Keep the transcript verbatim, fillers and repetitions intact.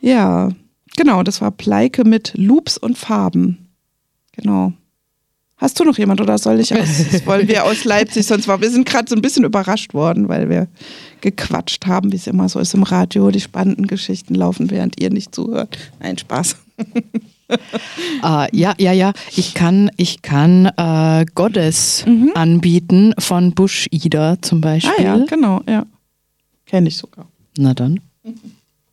Ja, genau, das war Pleike mit Loops und Farben. Genau. Hast du noch jemand oder soll ich aus, wollen wir aus Leipzig, sonst war, wir sind gerade so ein bisschen überrascht worden, weil wir gequatscht haben, wie es immer so ist im Radio, die spannenden Geschichten laufen, während ihr nicht zuhört. Nein, Spaß. Uh, ja, ja, ja. Ich kann, ich kann uh, Goddess mhm. anbieten von Bush Ida zum Beispiel. Ah ja, genau, ja. Kenne ich sogar. Na dann. Mhm.